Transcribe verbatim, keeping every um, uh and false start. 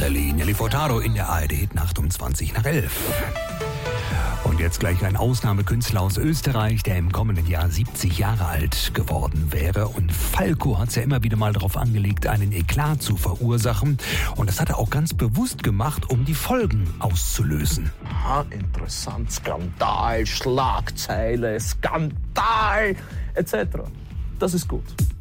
Nelly, Nelly Furtado in der A R D-Nacht um zwanzig nach elf. Und jetzt gleich ein Ausnahmekünstler aus Österreich, der im kommenden Jahr siebzig Jahre alt geworden wäre. Und Falco hat es ja immer wieder mal darauf angelegt, einen Eklat zu verursachen. Und das hat er auch ganz bewusst gemacht, um die Folgen auszulösen. Aha, interessant. Skandal, Schlagzeile, Skandal, et cetera. Das ist gut.